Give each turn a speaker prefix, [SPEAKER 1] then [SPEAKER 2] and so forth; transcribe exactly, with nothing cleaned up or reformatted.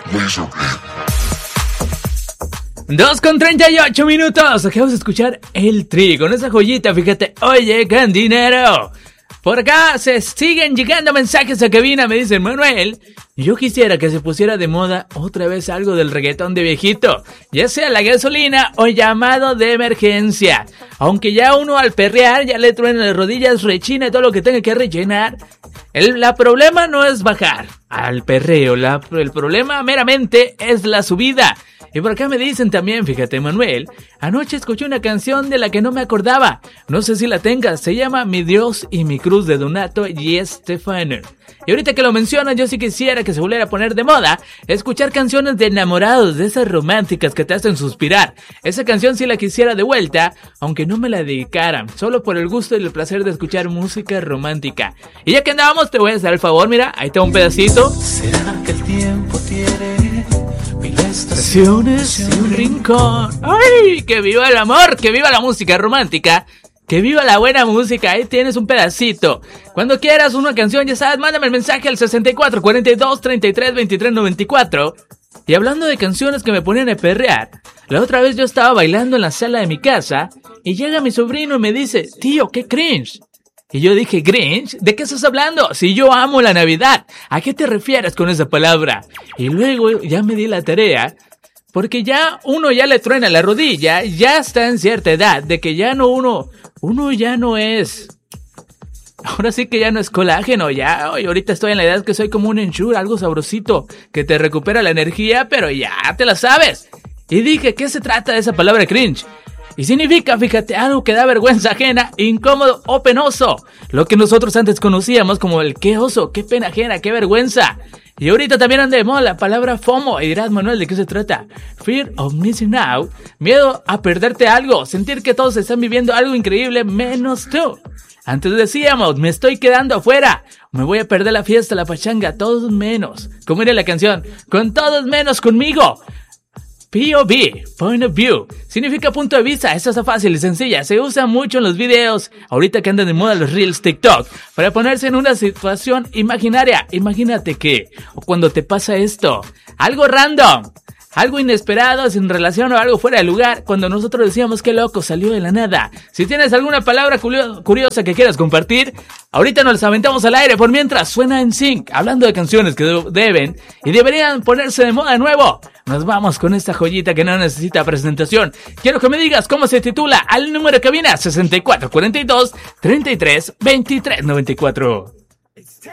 [SPEAKER 1] dos con treinta y ocho minutos. Acabamos de escuchar El Tri con esa joyita, fíjate. Oye, Cantinero. Por acá se siguen llegando mensajes a cabina, me dice Manuel. Yo quisiera que se pusiera de moda otra vez algo del reggaetón de viejito, ya sea la gasolina o llamado de emergencia. Aunque ya uno al perrear ya le truena las rodillas, rechina y todo lo que tenga que rellenar. El la problema no es bajar al perreo, la, el problema meramente es la subida. Y por acá me dicen también, fíjate Manuel, anoche escuché una canción de la que no me acordaba, no sé si la tengas, se llama Mi Dios y mi Cruz de Donato y Estefano. Y ahorita que lo mencionas, yo sí quisiera que se volviera a poner de moda escuchar canciones de enamorados, de esas románticas que te hacen suspirar. Esa canción sí la quisiera de vuelta, aunque no me la dedicaran, solo por el gusto y el placer de escuchar música romántica. Y ya que andábamos, te voy a hacer el favor, mira, ahí está un pedacito.
[SPEAKER 2] ¿Será que el tiempo tiene mil
[SPEAKER 1] estaciones y un rincón? ¡Ay! ¡Que viva el amor! ¡Que viva la música romántica! ¡Que viva la buena música! Ahí tienes un pedacito. Cuando quieras una canción, ya sabes, mándame el mensaje al sesenta y cuatro, cuarenta y dos, treinta y tres, veintitrés, noventa y cuatro. Y hablando de canciones que me ponían a perrear, la otra vez yo estaba bailando en la sala de mi casa y llega mi sobrino y me dice, tío, qué cringe. Y yo dije, ¿Grinch? ¿De qué estás hablando? Si yo amo la Navidad. ¿A qué te refieres con esa palabra? Y luego ya me di la tarea, porque ya uno ya le truena la rodilla, ya está en cierta edad, de que ya no uno, uno ya no es... Ahora sí que ya no es colágeno, ya, hoy ahorita estoy en la edad que soy como un Ensure, algo sabrosito, que te recupera la energía, pero ya te la sabes. Y dije, ¿qué se trata de esa palabra cringe? Y significa, fíjate, algo que da vergüenza ajena, incómodo o penoso. Lo que nosotros antes conocíamos como el qué oso, qué pena ajena, qué vergüenza. Y ahorita también anda de moda la palabra FOMO. Y dirás, Manuel, ¿de qué se trata? Fear of missing out. Miedo a perderte algo. Sentir que todos están viviendo algo increíble menos tú. Antes decíamos, me estoy quedando afuera. Me voy a perder la fiesta, la pachanga, todos menos. ¿Cómo era la canción? Con todos menos conmigo. P O V, Point of View, significa punto de vista. Esto está fácil y sencilla, se usa mucho en los videos, ahorita que andan de moda los Reels TikTok, para ponerse en una situación imaginaria. Imagínate que, o cuando te pasa esto, algo random, algo inesperado, sin relación o algo fuera de lugar, cuando nosotros decíamos que loco, salió de la nada. Si tienes alguna palabra curiosa que quieras compartir, ahorita nos las aventamos al aire. Por mientras, suena en sync, hablando de canciones que deben y deberían ponerse de moda de nuevo. Nos vamos con esta joyita que no necesita presentación. Quiero que me digas cómo se titula al número de cabina sesenta y cuatro, cuarenta y dos, treinta y tres, veintitrés, noventa y cuatro.